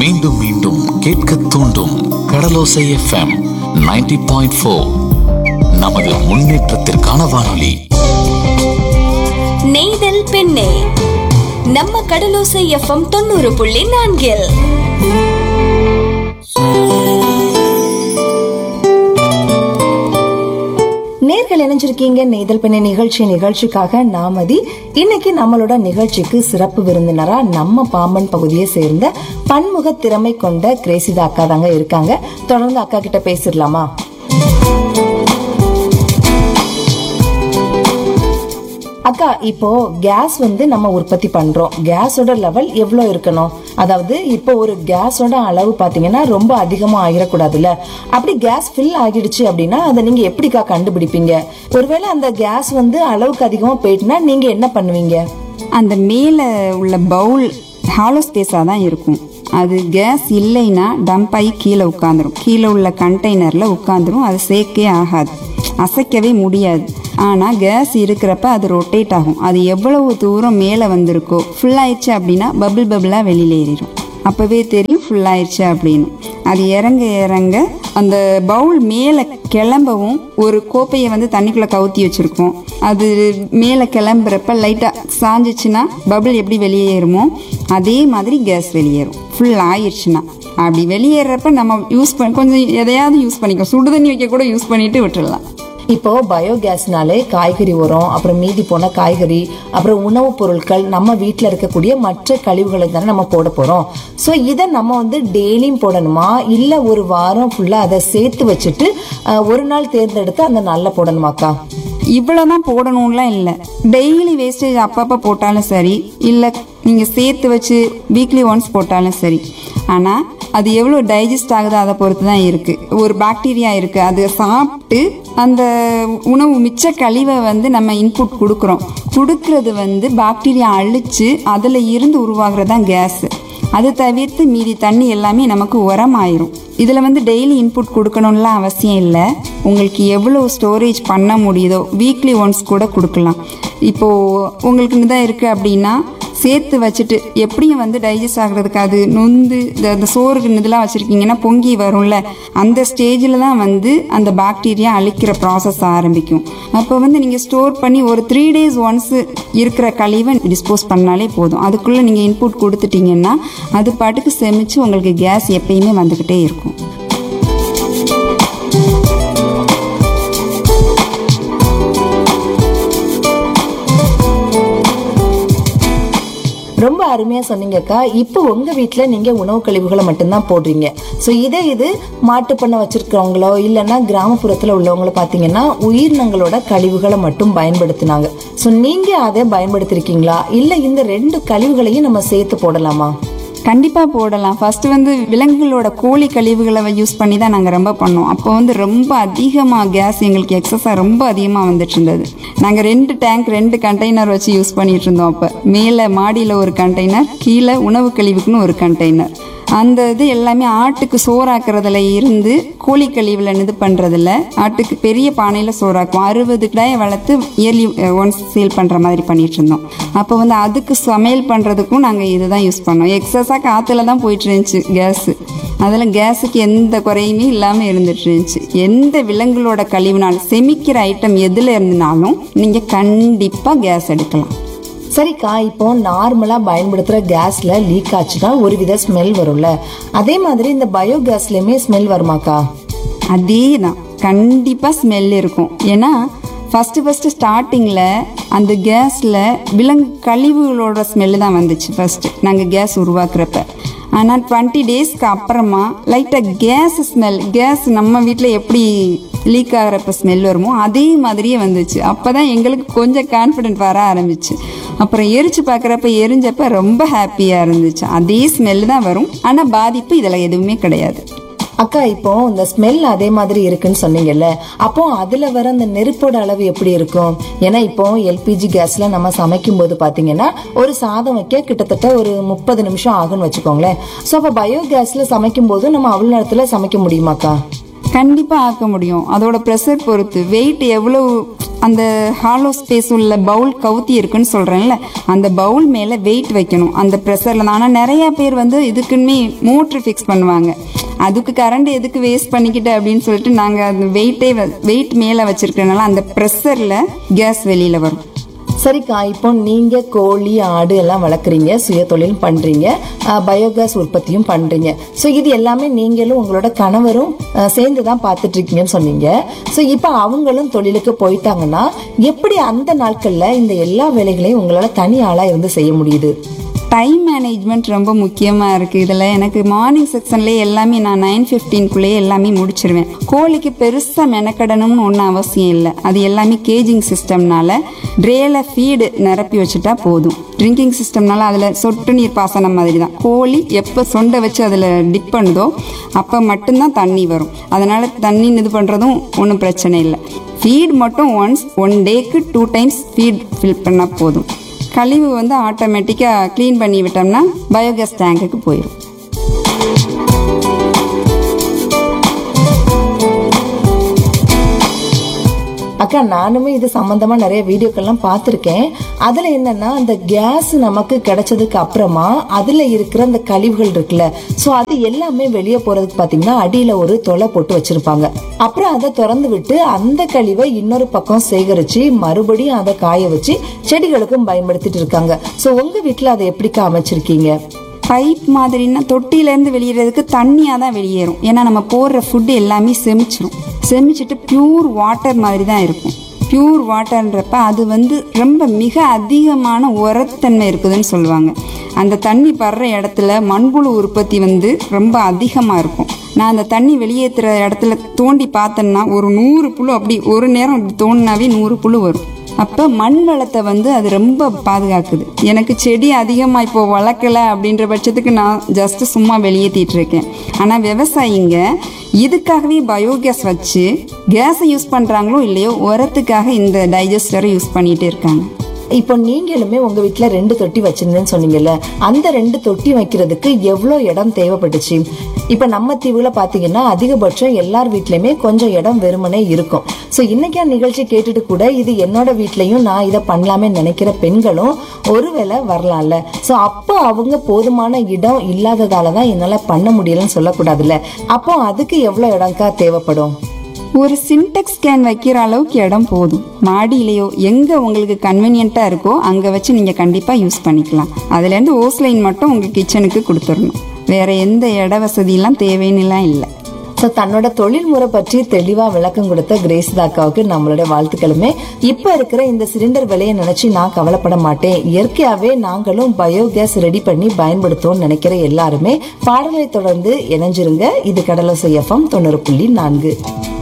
மீண்டும் மீண்டும் கேட்க தூண்டும் கடலோசை எஃப்எம் 90.4. நமது முன்னேற்றத்திற்கான வானொலி. நெய்தல் பெண்ணே, நம்ம கடலோசை எஃப்எம் 90.4. நேர்கள் இணைஞ்சிருக்கீங்க நெய்தல் பெண்ணை நிகழ்ச்சிக்காக நாமதி. இன்னைக்கு நம்மளோட நிகழ்ச்சிக்கு சிறப்பு விருந்தினரா நம்ம பாம்பன் பகுதியை சேர்ந்த பன்முக திறமை கொண்ட கிரேசிதா அக்கா தாங்க இருக்காங்க. தொடர்ந்து அக்கா கிட்ட பேசிடலாமா? அக்கா, இப்போ கேஸ் நம்ம உற்பத்தி பண்றோம். கேஸோட லெவல் எவ்வளவு இருக்கணும்? அதாவது இப்போ ஒரு கேஸோட அளவு பாத்தீங்கன்னா ரொம்ப அதிகமா ஆகிடக்கூடாதுல்ல. அப்படி கேஸ் ஃபில் ஆகிடுச்சு அப்படின்னா அதை நீங்க எப்படிக்கா கண்டுபிடிப்பீங்க? ஒருவேளை அந்த கேஸ் அளவுக்கு அதிகமா போயிட்டுனா நீங்க என்ன பண்ணுவீங்க? அந்த மேல உள்ள பவுல் ஹாலோ ஸ்பேஸா தான் இருக்கும். அது கேஸ் இல்லைன்னா டம்ப் ஆகி கீழே உட்காந்துரும். கீழே உள்ள கண்டெய்னர்ல உட்காந்துரும். அது சேக்கே ஆகாது, அசைக்கவே முடியாது. ஆனால் கேஸ் இருக்கிறப்ப அது ரொட்டேட் ஆகும். அது எவ்வளவு தூரம் மேலே வந்திருக்கோ, ஃபுல் ஆயிடுச்சு அப்படின்னா பபிளாக வெளியில் ஏறிடும். அப்போவே தெரியும் ஃபுல் ஆயிடுச்சு அப்படின்னு. அது இறங்க இறங்க அந்த பவுல் மேலே கிளம்பவும் ஒரு கோப்பையை தண்ணிக்குள்ளே கவுத்தி வச்சுருக்கோம். அது மேலே கிளம்புறப்ப லைட்டாக சாஞ்சிச்சுன்னா பபிள் எப்படி வெளியேறுமோ அதே மாதிரி கேஸ் வெளியேறும் ஃபுல் ஆயிடுச்சுன்னா. அப்படி வெளியேறப்ப நம்ம யூஸ் பண்ணி கொஞ்சம் எதையாவது யூஸ் பண்ணிக்கோ, சுடு தண்ணி வைக்க கூட யூஸ் பண்ணிட்டு விட்டுடலாம். இப்போ பயோகேஸ்னாலே காய்கறி உரம், அப்புறம் மீதி போன காய்கறி, அப்புறம் உணவுப் பொருட்கள், நம்ம வீட்டுல இருக்கக்கூடிய மற்ற கழிவுகளை தானே நம்ம போட போறோம். சோ இதை நம்ம டெய்லியும் போடணுமா, இல்ல ஒரு வாரம் ஃபுல்லா அதை சேர்த்து வச்சுட்டு ஒரு நாள் தேர்ந்தெடுத்து அந்த நாள்ல போடணுமாக்கா? இவ்வளவுதான் போடணும்லாம் இல்லை. டெய்லி வேஸ்டேஜ் அப்பப்போ போட்டாலும் சரி, இல்லை நீங்கள் சேர்த்து வச்சு வீக்லி ஒன்ஸ் போட்டாலும் சரி. ஆனால் அது எவ்வளோ டைஜஸ்ட் ஆகுது அதை பொறுத்து தான் இருக்குது. ஒரு பாக்டீரியா இருக்குது, அது சாப்பிட்டு அந்த உணவு மிச்ச கழிவை நம்ம இன்புட் கொடுக்கறது பாக்டீரியா அழிச்சு அதில் இருந்து உருவாகிறதான் கேஸு. அது தவிர்த்து மீதி தண்ணி எல்லாமே நமக்கு உரமாயிரும். இதில் டெய்லி இன்புட் கொடுக்கணும்லாம் அவசியம் இல்லை. உங்களுக்கு எவ்வளோ ஸ்டோரேஜ் பண்ண முடியுதோ வீக்லி ஒன்ஸ் கூட கொடுக்கலாம். இப்போது உங்களுக்கு தான் இருக்குது அப்படின்னா சேர்த்து வச்சுட்டு எப்படியும் டைஜஸ்ட் ஆகுறதுக்கு அது நொந்து இந்த சோறுக்கு இதெல்லாம் வச்சுருக்கீங்கன்னா பொங்கி வரும்ல, அந்த ஸ்டேஜில் தான் அந்த பாக்டீரியா அழிக்கிற ப்ராசஸ் ஆரம்பிக்கும். அப்போ நீங்கள் ஸ்டோர் பண்ணி ஒரு 3 days ஒன்ஸ் இருக்கிற கழிவை டிஸ்போஸ் பண்ணாலே போதும். அதுக்குள்ளே நீங்கள் இன்புட் கொடுத்துட்டீங்கன்னா அது பாட்டுக்கு செமிச்சு உங்களுக்கு கேஸ் எப்பயுமே வந்துக்கிட்டே இருக்கும். ரொம்ப அருமையா சொன்னீங்கக்கா. இப்போ உங்க வீட்டுல நீங்க உணவு கழிவுகளை மட்டும்தான் போடுறீங்க. சோ இது மாட்டு பண்ணை வச்சிருக்கிறவங்களோ இல்லைன்னா கிராமப்புறத்துல உள்ளவங்களோ பாத்தீங்கன்னா உயிரினங்களோட கழிவுகளை மட்டும் பயன்படுத்தினாங்க. சோ நீங்க அதை பயன்படுத்திருக்கீங்களா, இல்ல இந்த 2 கழிவுகளையும் நம்ம சேர்த்து போடலாமா? கண்டிப்பாக போடலாம். ஃபர்ஸ்ட் விலங்குகளோட கோழி கழிவுகளை யூஸ் பண்ணி தான் நாங்கள் ரொம்ப பண்ணோம். அப்போ ரொம்ப அதிகமாக கேஸ் எங்களுக்கு எக்ஸஸாக ரொம்ப அதிகமாக வந்துட்டு இருந்தது. நாங்கள் 2 டேங்க் 2 கண்டெய்னர் வச்சு யூஸ் பண்ணிட்டு இருந்தோம். அப்போ மேலே மாடியில் ஒரு கண்டெய்னர், கீழே உணவு கழிவுக்குன்னு ஒரு கண்டெய்னர். அந்த இது எல்லாமே ஆட்டுக்கு சோறாக்குறதுல இருந்து கோழி கழிவுல இது பண்றதுல ஆட்டுக்கு பெரிய பானையில சோறாக்கும் 60 கிடாயை வளர்த்து இயர்லி ஒன்ஸ் சேல் பண்ற மாதிரி பண்ணிட்டு இருந்தோம். அப்போ அதுக்கு சமையல் பண்றதுக்கும் நாங்க இதுதான் யூஸ் பண்ணோம். எக்ஸஸா காத்துல தான் போயிட்டு இருந்துச்சு கேஸ். அதில் கேஸுக்கு எந்த குறையுமே இல்லாமல் இருந்துட்டு இருந்துச்சு. எந்த விலங்குகளோட கழிவுனாலும் செமிக்கிற ஐட்டம் எதில் இருந்தனாலும் நீங்கள் கண்டிப்பாக கேஸ் எடுக்கலாம். சரிக்கா, இப்போ நார்மலா பயன்படுத்துற கேஸ்ல லீக் ஆச்சுன்னா ஒரு வித ஸ்மெல் வரும்ல, அதே மாதிரி இந்த பயோகேஸ்லயுமே ஸ்மெல் வருமாக்கா? அதே தான், கண்டிப்பாக ஸ்மெல் இருக்கும். ஏன்னா ஃபஸ்ட்டு ஸ்டார்டிங்கில் அந்த கேஸில் விலங்கு கழிவுகளோட ஸ்மெல்லு தான் வந்துச்சு ஃபஸ்ட்டு நாங்கள் கேஸ் உருவாக்குறப்ப. ஆனால் 20 daysக்கு அப்புறமா லைட்டாக கேஸ் ஸ்மெல், கேஸ் நம்ம வீட்டில் எப்படி லீக் ஆகிறப்ப ஸ்மெல் வருமோ அதே மாதிரியே வந்துச்சு. அப்போ தான் எங்களுக்கு கொஞ்சம் கான்ஃபிடென்ட் வர ஆரம்பிச்சு. அப்புறம் எரிச்சு பார்க்குறப்ப எரிஞ்சப்ப ரொம்ப ஹாப்பியாக இருந்துச்சு. அதே ஸ்மெல் தான் வரும், ஆனால் பாதிப்பு இதில் எதுவுமே கிடையாது. அக்கா, இப்போ இந்த ஸ்மெல் அதே மாதிரி இருக்குன்னு சொன்னீங்கல்ல, அப்போ அதுல வர அந்த நெருப்போட அளவு எப்படி இருக்கும்? ஏன்னா இப்போ எல்பிஜி கேஸ்ல நம்ம சமைக்கும் போது பாத்தீங்கன்னா ஒரு சாதம் வைக்க கிட்டத்தட்ட ஒரு 30 நிமிஷம் ஆகும்னு வச்சுக்கோங்களேன். சோ அப்ப பயோகேஸ்ல சமைக்கும் போது நம்ம அவ்வளவு நேரத்துல சமைக்க முடியுமாக்கா? கண்டிப்பா ஆக்க முடியும். அதோட ப்ரெஷர் பொறுத்து, வெயிட் எவ்வளவு அந்த ஹாலோ ஸ்பேஸ் உள்ள பவுல் கவுத்தி இருக்குன்னு சொல்கிறேன்ல, அந்த பவுல் மேலே வெயிட் வைக்கணும் அந்த ப்ரெஷரில் தான். ஆனால் நிறையா பேர் வந்து இதுக்குன்னு மோட்ரு ஃபிக்ஸ் பண்ணுவாங்க. அதுக்கு கரண்ட் எதுக்கு வேஸ்ட் பண்ணிக்கிட்டு அப்படின்னு சொல்லிட்டு நாங்கள் அந்த வெயிட் மேலே வச்சிருக்கனால அந்த ப்ரெஷரில் கேஸ் வெளியில் வரும். சரிக்கா, இப்போ நீங்க கோழி ஆடு எல்லாம் வளர்க்குறீங்க, சுய தொழில் பண்றீங்க, பயோகேஸ் உற்பத்தியும் பண்றீங்க. ஸோ இது எல்லாமே நீங்களும் உங்களோட கணவரும் சேர்ந்து தான் பார்த்துட்டு இருக்கீங்கன்னு சொன்னீங்க. ஸோ இப்போ அவங்களும் தொழிலுக்கு போயிட்டாங்கன்னா எப்படி அந்த நாட்கள்ல இந்த எல்லா வேலைகளையும் உங்களால தனி ஆளா இருந்து செய்ய முடியுது? டைம் மேனேஜ்மெண்ட் ரொம்ப முக்கியமாக இருக்குது. இதில் எனக்கு மார்னிங் செக்ஷன்லேயே எல்லாமே நான் 9:15 எல்லாமே முடிச்சிருவேன். கோழிக்கு பெருசாக மெனக்கடணும்னு ஒன்றும் அவசியம் இல்லை. அது எல்லாமே கேஜிங் சிஸ்டம்னால ட்ரேல ஃபீடு நிரப்பி வச்சுட்டா போதும். ட்ரிங்கிங் சிஸ்டம்னால அதில் சொட்டு நீர் பாசனம் மாதிரி தான். கோழி எப்போ சொண்டை வச்சு அதில் டிப் பண்ணுதோ அப்போ மட்டும்தான் தண்ணி வரும். அதனால் தண்ணி இது பண்ணுறதும் ஒன்றும் பிரச்சனை இல்லை. ஃபீட் மட்டும் ஒன் டேக்கு 2 times ஃபீட் ஃபில் பண்ணால் போதும். கழிவு வந்து ஆட்டோமேட்டிக்காக க்ளீன் பண்ணி விட்டோம்னா பயோகேஸ் டேங்குக்கு போயிடும். அக்கா, நானுமே இது சம்பந்தமா நிறைய வீடியோக்கள்லாம் பார்த்துருக்கேன். அதுல என்னன்னா அந்த கேஸ் நமக்கு கிடைச்சதுக்கு அப்புறமா அதுல இருக்கிற அந்த கழிவுகள் இருக்குல்ல, சோ அது எல்லாமே வெளியே போறதுக்கு பாத்தீங்கன்னா அடியில ஒரு தொலை போட்டு வச்சிருப்பாங்க. அப்புறம் அதை திறந்து விட்டு அந்த கழிவை இன்னொரு பக்கம் சேகரிச்சு மறுபடியும் அதை காய வச்சு செடிகளுக்கும் பயன்படுத்திட்டு இருக்காங்க. சோ உங்க வீட்டுல அதை எப்படிக்கா அமைச்சிருக்கீங்க? பைப் மாதிரின்னா தொட்டிலேருந்து வெளியேறதுக்கு தண்ணியாக தான் வெளியேறும். ஏன்னா நம்ம போடுற ஃபுட்டு எல்லாமே செமிச்சிட்டு பியூர் வாட்டர் மாதிரி தான் இருக்கும். பியூர் வாட்டர்ன்றப்ப அது வந்து ரொம்ப மிக அதிகமான உரத்தன்மை இருக்குதுன்னு சொல்லுவாங்க. அந்த தண்ணி படுற இடத்துல மண்புழு உற்பத்தி வந்து ரொம்ப அதிகமாக இருக்கும். நான் அந்த தண்ணி வெளியேற்றுற இடத்துல தோண்டி பார்த்தேன்னா ஒரு 100 புழு, அப்படி ஒரு நேரம் அப்படி தோண்டினாவே 100 புழு வரும். அப்போ மண் வளத்தை வந்து அது ரொம்ப பாதுகாக்குது. எனக்கு செடி அதிகமாக இப்போ வளர்க்கலை அப்படின்ற பட்சத்துக்கு நான் ஜஸ்ட்டு சும்மா வெளியேற்றிட்டு இருக்கேன். ஆனால் விவசாயிங்க இதுக்காகவே பயோகேஸ் வச்சு கேஸை யூஸ் பண்ணுறாங்களோ இல்லையோ உரத்துக்காக இந்த டைஜஸ்டரை யூஸ் பண்ணிகிட்டே இருக்காங்க. இப்போ நீங்களுமே உங்க வீட்டுல 2 தொட்டி வச்சிருந்தேன்னு சொன்னீங்கல்ல, அந்த 2 தொட்டி வைக்கிறதுக்கு எவ்வளவு இடம் தேவைப்பட்டுச்சு? இப்ப நம்ம தீவுல பாத்தீங்கன்னா அதிகபட்சம் எல்லார் வீட்லயுமே கொஞ்சம் இடம் வெறுமனே இருக்கும். சோ இன்னைக்கு நிகழ்ச்சி கேட்டுட்டு கூட இது என்னோட வீட்லயும் நான் இதை பண்ணலாமே நினைக்கிற பெண்களும் ஒருவேளை வரலாம்ல. சோ அப்போ அவங்க போதுமான இடம் இல்லாததாலதான் என்னால பண்ண முடியலன்னு சொல்லக்கூடாதுல்ல. அப்போ அதுக்கு எவ்வளவு இடம்க்கா தேவைப்படும்? ஒரு சின்டெக்ஸ் கேன் வைக்கிற அளவுக்கு இடம் போதும். மாடியிலையோ எங்கே உங்களுக்கு கன்வீனியண்ட்டாக இருக்கோ அங்கே வச்சு நீங்கள் கண்டிப்பாக யூஸ் பண்ணிக்கலாம். அதுலேருந்து ஓஸ் லைன் மட்டும் உங்கள் கிச்சனுக்கு கொடுத்துடணும். வேறு எந்த இட வசதியெல்லாம் தேவைன்னுலாம் இல்லை. ஸோ தன்னோட தொழில் முறை பற்றி தெளிவா விளக்கம் கொடுத்த கிரேஸ்தாக்காவுக்கு நம்மளோட வாழ்த்துக்களுமே. இப்ப இருக்கிற இந்த சிலிண்டர் விலையை நினைச்சு நான் கவலைப்பட மாட்டேன். இயற்கையாவே நாங்களும் பயோகேஸ் ரெடி பண்ணி பயன்படுத்துவோம் நினைக்கிற எல்லாருமே பாடலை தொடர்ந்து இணைஞ்சிருங்க. இது கடலோசை FM 90.4.